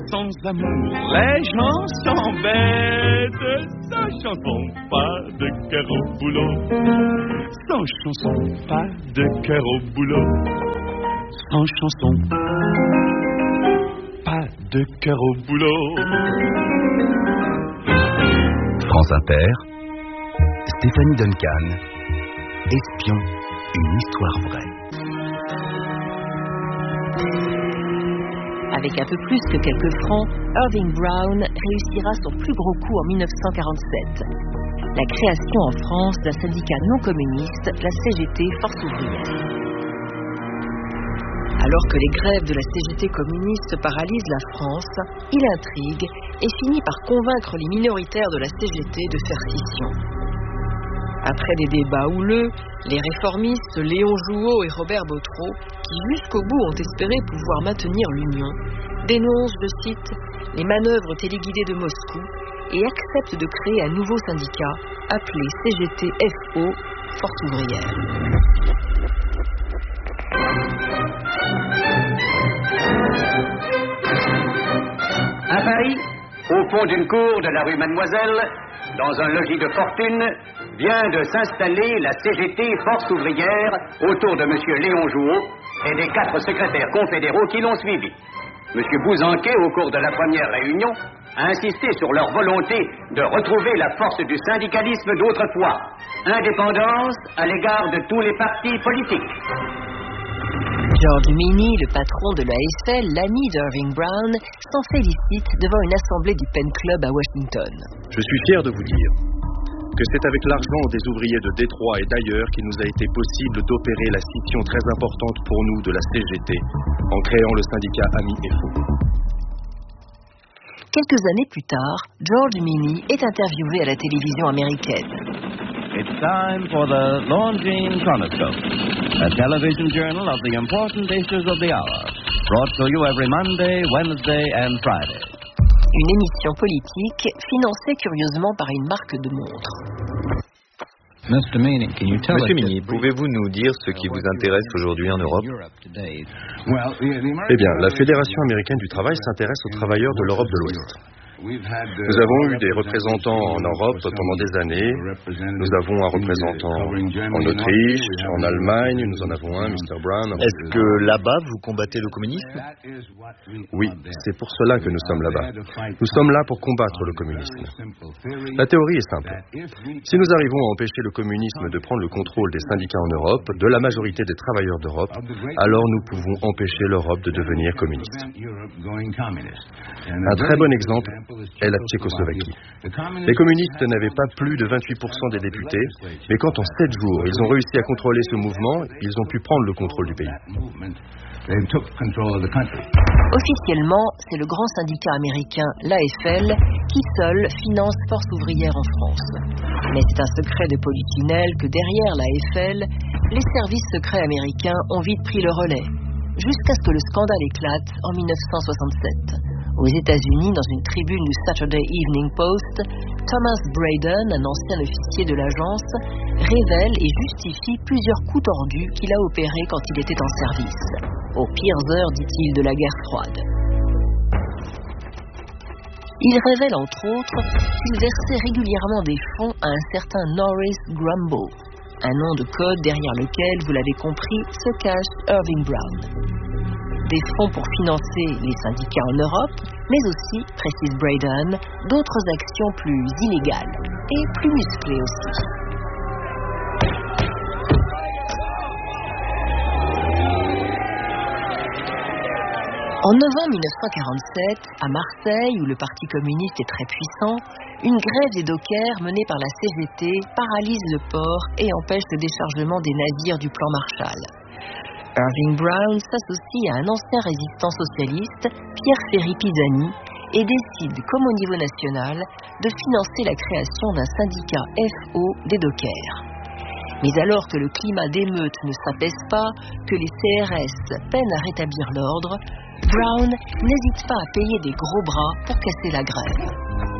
sans amour, les gens s'embêtent. Sans chanson, pas de cœur au boulot. Sans chanson, pas de cœur au boulot. Sans chanson, pas de cœur au boulot. France Inter, Stéphanie Duncan, Espion, une histoire vraie. Avec un peu plus que quelques francs, Irving Brown réussira son plus gros coup en 1947. La création en France d'un syndicat non communiste, la CGT Force ouvrière. Alors que les grèves de la CGT communiste paralysent la France, il intrigue et finit par convaincre les minoritaires de la CGT de faire scission. Après des débats houleux, les réformistes Léon Jouot et Robert Bottreau, qui jusqu'au bout ont espéré pouvoir maintenir l'Union, dénoncent, je cite, les manœuvres téléguidées de Moscou et acceptent de créer un nouveau syndicat appelé CGT-FO, Force ouvrière. À Paris, au fond d'une cour de la rue Mademoiselle, dans un logis de fortune, vient de s'installer la CGT Force ouvrière autour de M. Léon Jouot et des 4 secrétaires confédéraux qui l'ont suivi. M. Bouzanquet, au cours de la première réunion, a insisté sur leur volonté de retrouver la force du syndicalisme d'autrefois, indépendance à l'égard de tous les partis politiques. George Meany, le patron de l'AFL, l'ami d'Irving Brown, s'en félicite devant une assemblée du Penn Club à Washington. Je suis fier de vous dire que c'est avec l'argent des ouvriers de Détroit et d'ailleurs qu'il nous a été possible d'opérer la scission très importante pour nous de la CGT en créant le syndicat Amis FO. Quelques années plus tard, George Meany est interviewé à la télévision américaine. It's time for the Longines Chronoscope, a television journal of the important issues of the hour, brought to you every Monday, Wednesday and Friday. Une émission politique financée curieusement par une marque de montres. Monsieur Meany, pouvez-vous nous dire ce qui vous intéresse aujourd'hui en Europe? Eh bien, la Fédération américaine du travail s'intéresse aux travailleurs de l'Europe de l'Ouest. Nous avons eu des représentants en Europe pendant des années. Nous avons un représentant en Autriche, en Allemagne, nous en avons un, Mr. Brown. Est-ce que là-bas, vous combattez le communisme? Oui, c'est pour cela que nous sommes là-bas. Nous sommes là pour combattre le communisme. La théorie est simple. Si nous arrivons à empêcher le communisme de prendre le contrôle des syndicats en Europe, de la majorité des travailleurs d'Europe, alors nous pouvons empêcher l'Europe de devenir communiste. Un très bon exemple est la Tchécoslovaquie. Les communistes n'avaient pas plus de 28% des députés, mais quand en 7 jours ils ont réussi à contrôler ce mouvement, ils ont pu prendre le contrôle du pays. Officiellement, c'est le grand syndicat américain, l'AFL, qui seul finance Force ouvrière en France. Mais c'est un secret de polichinelle que derrière l'AFL, les services secrets américains ont vite pris le relais, jusqu'à ce que le scandale éclate en 1967. Aux États-Unis, dans une tribune du Saturday Evening Post, Thomas Braden, un ancien officier de l'agence, révèle et justifie plusieurs coups tordus qu'il a opérés quand il était en service. Aux pires heures, dit-il, de la guerre froide. Il révèle entre autres qu'il versait régulièrement des fonds à un certain Norris Grumble, un nom de code derrière lequel, vous l'avez compris, se cache Irving Brown. Des fonds pour financer les syndicats en Europe, mais aussi, précise Braden, d'autres actions plus illégales et plus musclées aussi. En novembre 1947, à Marseille, où le Parti communiste est très puissant, une grève des dockers menée par la CGT paralyse le port et empêche le déchargement des navires du plan Marshall. Irving Brown s'associe à un ancien résistant socialiste, Pierre Ferry Pisani, et décide, comme au niveau national, de financer la création d'un syndicat FO des dockers. Mais alors que le climat d'émeute ne s'apaise pas, que les CRS peinent à rétablir l'ordre, Brown n'hésite pas à payer des gros bras pour casser la grève.